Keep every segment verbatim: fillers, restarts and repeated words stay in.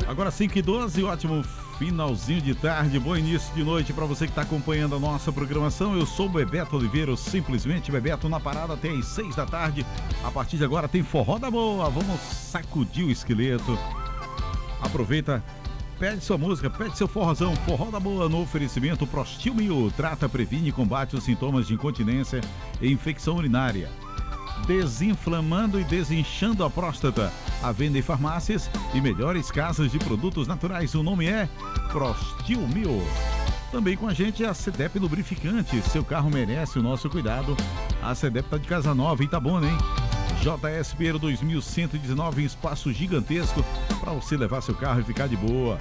Agora cinco e doze, ótimo finalzinho de tarde, bom início de noite para você que está acompanhando a nossa programação. Eu sou o Bebeto Oliveira, simplesmente Bebeto na parada até às seis da tarde. A partir de agora tem Forró da Boa, vamos sacudir o esqueleto. Aproveita, pede sua música, pede seu forrozão. Forró da Boa no oferecimento Prostil Mil, trata, previne e combate os sintomas de incontinência e infecção urinária. Desinflamando e desinchando a próstata. À venda em farmácias e melhores casas de produtos naturais. O nome é Prostil Mil. Também com a gente a Cedep Lubrificante. Seu carro merece o nosso cuidado. A Cedep tá de casa nova em Itabuna, hein? J S Pinheiro dois mil cento e dezenove, em espaço gigantesco para você levar seu carro e ficar de boa.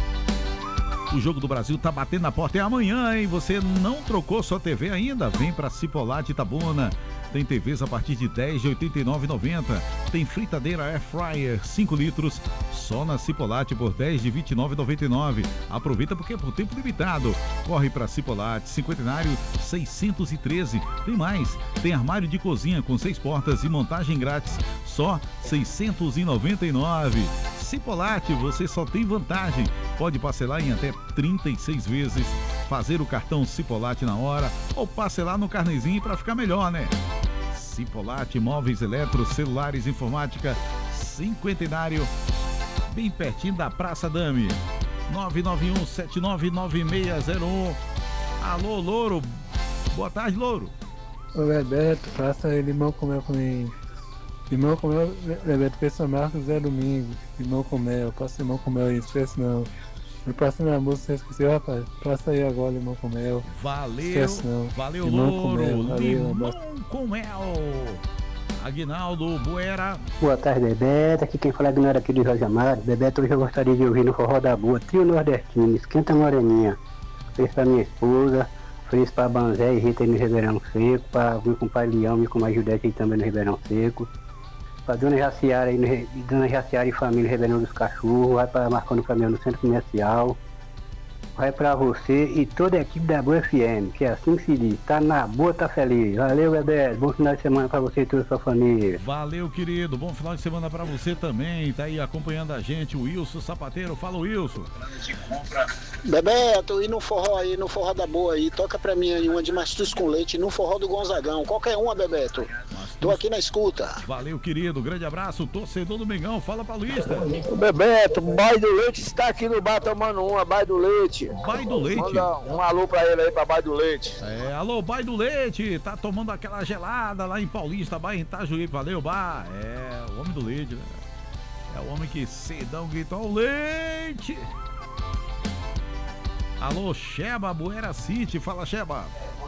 O Jogo do Brasil tá batendo na porta, é amanhã, hein? Você não trocou sua T V ainda? Vem pra Cipolate Itabuna. Tem T Vs a partir de dez de oitenta e nove reais e noventa centavos. Tem fritadeira Air Fryer cinco litros, só na Cipolate por dez de vinte e nove reais e noventa e nove centavos. Aproveita porque é por tempo limitado. Corre pra Cipolate, cinquentenário seiscentos e treze. Tem mais, tem armário de cozinha com seis portas e montagem grátis, só seiscentos e noventa e nove reais. Cipolate, você só tem vantagem. Pode parcelar em até trinta e seis vezes, fazer o cartão Cipolate na hora ou parcelar no carnezinho para ficar melhor, né? Cipolate, móveis, eletro, celulares, informática, cinquentenário, bem pertinho da Praça Dame. nove nove um sete nove nove seis zero um. Alô, Louro. Boa tarde, Louro. Ô, Bebeto, faça aí limão com mel comigo. Limão com mel, Bebeto, pensa Marcos Zé Domingo. Limão com mel, passa limão com mel aí, esquece não. Me passa minha música, você esqueceu, rapaz? Passa aí agora, limão com mel. Valeu, valeu, limão Louro. Com mel, valeu, limão com mel. Aguinaldo Buera. Boa tarde, Bebeto. Aqui quem fala é Aguinaldo aqui de Jorge Amado. Bebeto, hoje eu gostaria de ouvir no Forró da Boa, trio nordestino, esquenta moreninha. Fez pra minha esposa, fez pra Banzé e Rita aí no Ribeirão Seco, pra vir com o pai Leão e com a Judete aí também no Ribeirão Seco. Pra Dona Jaciara aí, no, Dona Jaciara e família no Ribeirão dos Cachorros, vai pra Marcando Caminhão no Centro Comercial, vai pra você e toda a equipe da Boa F M, que é assim que se diz, tá na boa, tá feliz. Valeu, Bebeto, bom final de semana pra você e toda a sua família. Valeu, querido, bom final de semana pra você também, tá aí acompanhando a gente, o Wilson Sapateiro. Fala, Wilson. Bebeto, e no forró aí, no Forró da Boa aí, toca pra mim aí uma de Mastus com leite no Forró do Gonzagão, qualquer uma, Bebeto. Tô aqui na escuta. Valeu, querido. Grande abraço, torcedor do Mengão. Fala pra Luísta. Bebeto, Bai do Leite está aqui no bar tomando uma, Bai do Leite. Bai do Leite? Manda um alô pra ele aí, pra Bai do Leite. É, alô, Bai do Leite. Tá tomando aquela gelada lá em Paulista, Bai em Itajuí. Valeu, Bar. É, o homem do leite, né? É o homem que cedão grita ao leite. Alô, Sheba, Buera City. Fala, Sheba.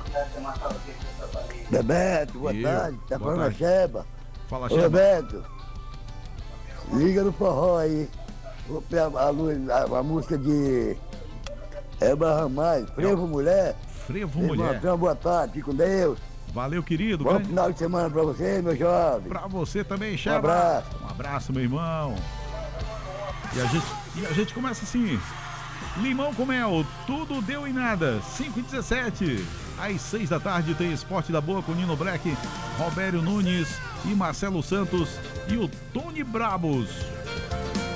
Bebeto, boa Eu, tarde, tá boa falando a tarde. Sheba. Fala, Ô, Sheba. Bebeto, liga no forró aí. Vou pegar a, luz, a, a música de Elba Ramalho, Frevo Mulher. Frevo Ei, Mulher. Uma boa tarde, fique com Deus. Valeu, querido. Bom grande... final de semana pra você, meu jovem. Pra você também, Sheba. Um abraço. Um abraço, meu irmão. E a gente, e a gente começa assim. Limão com mel, tudo deu em nada. cinco e dezessete. Às seis da tarde tem Esporte da Boa com Nino Black, Robério Nunes e Marcelo Santos e o Tony Brabos.